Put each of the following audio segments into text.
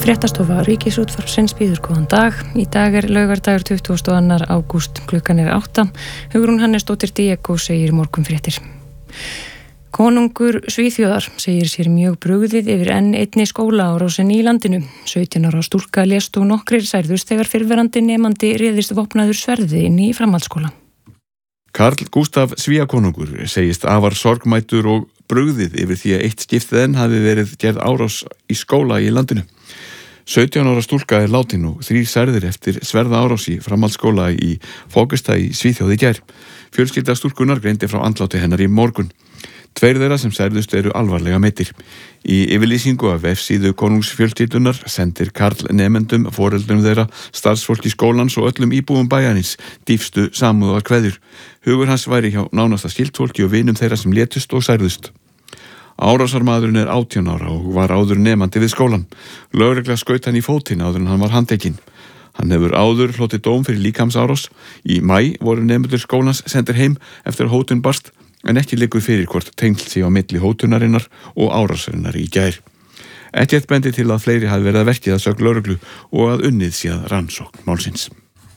Fréttastofa Ríkisútvarpsins býður góðan dag. Í dag laugardagur 22. ágúst, klukkan 8. Hugrún Hannesdóttir Diego segir morgunfréttir. Konungur Svíþjóðar segir sér mjög brugðið yfir enn einni skólaárásinni í landinu. 17 ára stúlka lést og nokkrir særðust þegar fyrrverandi nemandi réðist vopnaður sverði inn í framhaldsskóla. Karl Gústaf Svíakonungur segist afar sorgmætur og brugðið yfir því að eitt skiptið enn hafi verið gerð árás í skóla í landinu. 17 ára stúlka látin og 3 særðir eftir sverða árás í framhaldsskóla í Fókusta í Svíþjóð í gær. Fjölskylda stúlkunar greindi frá andláti hennar í morgun. 2 þeirra sem særðust eru alvarlega meiddir. Í yfirlýsingu af vefsíðu konungsfjölskyldunar sendir Karl nemendum, foreldrum þeirra, starfsfólki skólans og öllum íbúum bæjarins dýpstu samúðarkveðjur. Hugur hans væri hjá nánasta skyldfólki og vinum þeirra sem létust og særðust. Árásarmaðurinn 18 ára og var áður nemandi við skólan. Lögregla skaut hann í fótinn áður en hann var handtekinn. Hann hefur áður hlotið dóm fyrir líkamsárás. Í maí voru nemendur skólans sendir heim eftir að hótun barst, en ekki liggur fyrir hvort tengsl sé á milli hótunarinnar og árásarinnar í gær. Ekkert bendi til að fleiri hafi verið að verkið að sögn lögreglu og að unnið sé að rannsókn málsins.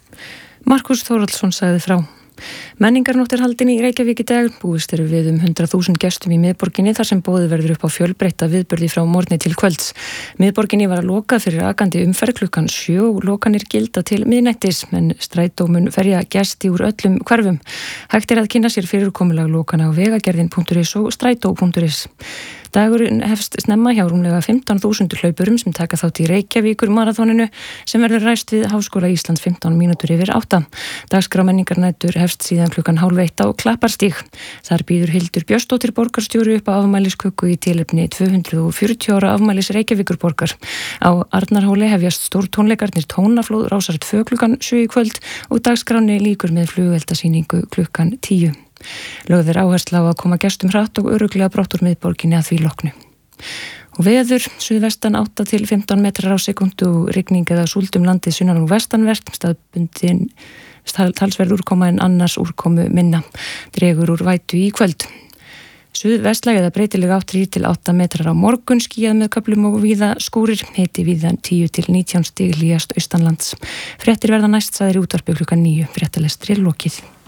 Markus Þórhallsson sagði frá. Menningarnótt haldin í Reykjavík í dag. Búist eru við 100.000 gestum í miðborginni þar sem boðið verður upp á fjölbreytta viðburði frá morgni til kvölds. Miðborginni var að loka fyrir akandi umferð klukkan 7 og lokanir gilda til miðnættis, en strætó mun ferja gesti úr öllum hverfum. Hægt að kynna sér fyrirkomulag lokana á vegagerðin.is og strætó.is. Dagurinn hefst snemma hjá rúmlega 15.000 hlaupurum sem taka þátt í Reykjavíkur marathoninu sem verður ræst við Háskóla Íslands 15 mínútur yfir 8. Dagskrá menningarnætur hefst síðan klukkan 12:30 á Klapparstíg. Þar býður Hildur Björnsdóttir borgarstjóri upp á afmælisköku í tilefni 240 ára afmælis Reykjavíkurborgar. Á Arnarhóli hefjast stórtónleikarnir Tónaflóð Rásar 2 klukkan 7 í kvöld og dagskráni lýkur með flugeldasýningu klukkan 10. Lögð áhersla á að koma gestum hratt og örugglega brott úr miðborginni að því loknu. Og veður, suðvestan 8 til 15 metrar á sekundu og rigning eða súld landið sunnan og vestanvert, staðbundin talsverð úrkoma en annars úrkomu minna. Dregur úr vætu í kvöld. Suðvestlæg eða breytileg átt 3 til 8 metrar á morgun, skýjað með köflum og víða skúrir, hiti víða 10 til 19 stig hlýjast austanlands. Fréttir verða næst sagðir í útvarpi klukkan 9, fréttalestri lokið.